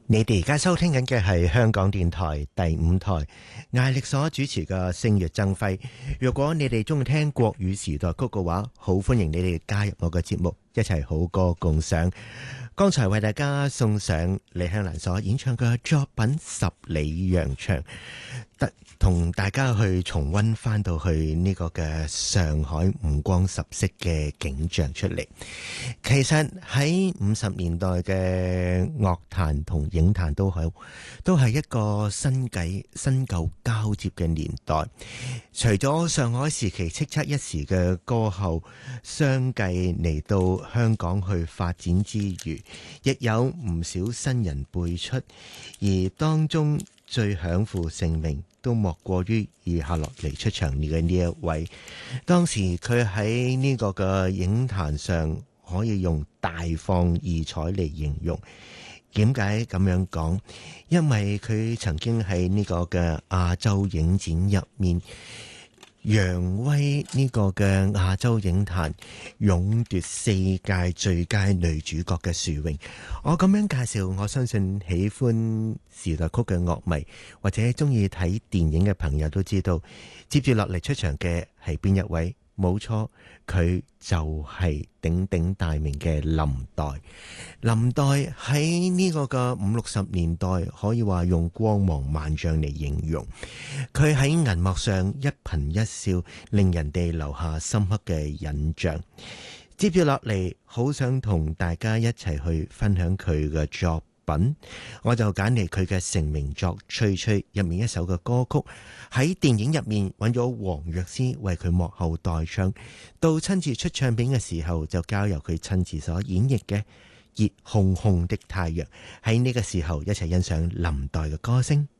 你哋而家收聽緊嘅係香港電台第五台艾力所主持嘅星月爭輝。如果你哋中意聽國語時代曲嘅話，好歡迎你哋加入我嘅節目，一齊好歌共賞。剛才為大家送上李香蘭所演唱嘅作品《十里洋場》，同大家去重溫翻到去呢個嘅上海五光十色嘅景象出嚟。其實喺50年代嘅樂壇同影壇都係一個新舊交接嘅年代。除咗上海時期叱咤一時嘅歌后相繼嚟到香港去發展之餘，亦有唔少新人輩出，而當中最享負盛名都莫過於以下落嚟出場嘅呢一位。當時佢喺呢個嘅影壇上可以用大放異彩嚟形容。點解咁樣講？因為佢曾經喺呢個嘅亞洲影展入面揚威呢個嘅亞洲影壇，勇奪4屆最佳女主角嘅殊榮。我咁樣介紹，我相信喜歡時代曲嘅樂迷或者中意睇電影嘅朋友都知道，接住落嚟出場嘅係邊一位？冇錯，佢就係鼎鼎大名嘅林黛。林黛喺呢個嘅50、60年代，可以話用光芒萬丈嚟形容。佢喺銀幕上一顰一笑，令人哋留下深刻嘅印象。接住落嚟，好想同大家一齊去分享佢嘅作品，我就揀嚟佢嘅成名作《吹吹》入面一首嘅歌曲，喺電影入面揾咗黃藥師為佢幕後代唱，到親自出唱片嘅時候就交由佢親自所演繹嘅《熱烘烘的太陽》。喺呢個時候一齊欣賞林黛嘅歌聲。